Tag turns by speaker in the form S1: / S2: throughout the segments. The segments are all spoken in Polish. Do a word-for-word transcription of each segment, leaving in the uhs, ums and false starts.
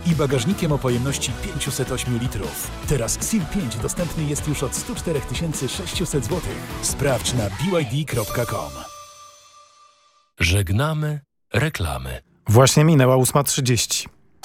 S1: i bagażnikiem o pojemności pięćset osiem litrów. Teraz Seal pięć dostępny jest już od sto cztery tysiące sześćset złotych. Sprawdź na b y d kropka com.
S2: Żegnamy reklamy.
S3: Właśnie minęła ósma trzydzieści.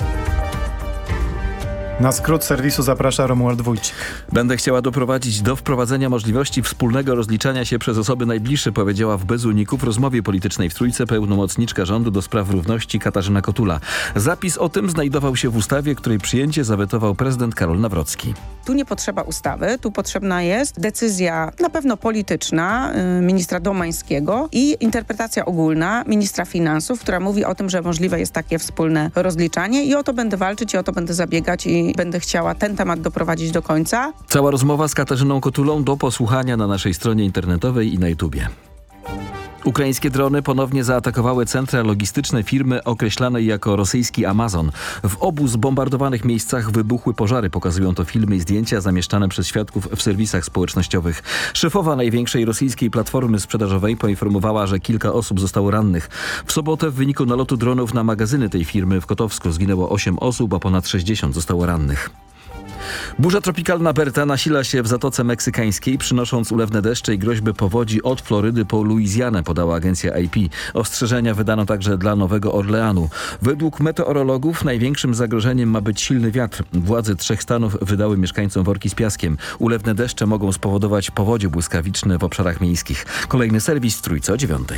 S3: Na skrót serwisu zaprasza Romuald Wójcik.
S4: Będę chciała doprowadzić do wprowadzenia możliwości wspólnego rozliczania się przez osoby najbliższe, powiedziała w Bez Uników w rozmowie politycznej w Trójce pełnomocniczka rządu do spraw równości Katarzyna Kotula. Zapis o tym znajdował się w ustawie, której przyjęcie zawetował prezydent Karol Nawrocki.
S5: Tu nie potrzeba ustawy, tu potrzebna jest decyzja na pewno polityczna y, ministra Domańskiego i interpretacja ogólna ministra finansów, która mówi o tym, że możliwe jest takie wspólne rozliczanie i o to będę walczyć i o to będę zabiegać i będę chciała ten temat doprowadzić do końca.
S4: Cała rozmowa z Katarzyną Kotulą do posłuchania na naszej stronie internetowej i na YouTubie. Ukraińskie drony ponownie zaatakowały centra logistyczne firmy określanej jako rosyjski Amazon. W obu zbombardowanych miejscach wybuchły pożary. Pokazują to filmy i zdjęcia zamieszczane przez świadków w serwisach społecznościowych. Szefowa największej rosyjskiej platformy sprzedażowej poinformowała, że kilka osób zostało rannych. W sobotę w wyniku nalotu dronów na magazyny tej firmy w Kotowsku zginęło osiem osób, a ponad sześćdziesiąt zostało rannych. Burza tropikalna Berta nasila się w Zatoce Meksykańskiej, przynosząc ulewne deszcze i groźby powodzi od Florydy po Luizjanę, podała agencja A P. Ostrzeżenia wydano także dla Nowego Orleanu. Według meteorologów największym zagrożeniem ma być silny wiatr. Władze trzech stanów wydały mieszkańcom worki z piaskiem. Ulewne deszcze mogą spowodować powodzie błyskawiczne w obszarach miejskich. Kolejny serwis w Trójce o dziewiątej.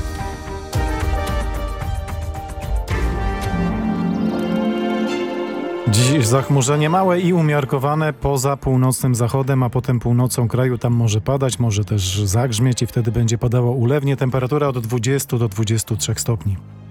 S3: Dziś zachmurzenie małe i umiarkowane poza północnym zachodem, a potem północą kraju. Tam może padać, może też zagrzmieć i wtedy będzie padało ulewnie. Temperatura od dwudziestu do dwudziestu trzech stopni.